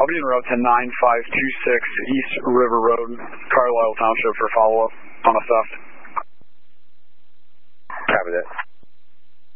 I'll be en route to 9526 East River Road, Carlisle Township for follow-up on a theft. Copy that.